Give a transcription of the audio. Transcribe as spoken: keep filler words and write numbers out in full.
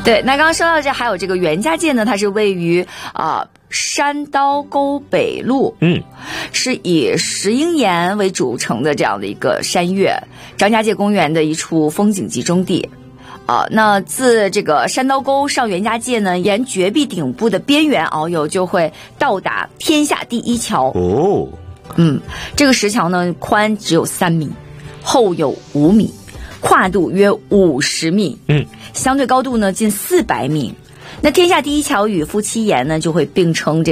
对，那刚刚说到这，还有这个袁家界呢，它是位于啊、呃、山刀沟北路， 嗯， 是以石英岩为组成的这样的一个山岳，张家界公园的一处风景集中地。啊、呃，那自这个山刀沟上袁家界呢，沿绝壁顶部的边缘遨游，就会到达天下第一桥。 哦， 嗯，这个石桥呢，宽只有三米，厚有五米，跨度约五十米， 嗯， 相对高度呢近四百米。那天下第一桥与夫妻岩呢，就会并称这